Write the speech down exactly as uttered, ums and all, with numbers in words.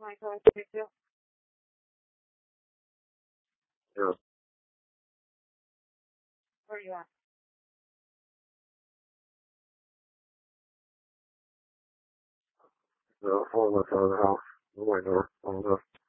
Mike, can I speak to you? Yes. Where you at? The phone was out of the house. The window.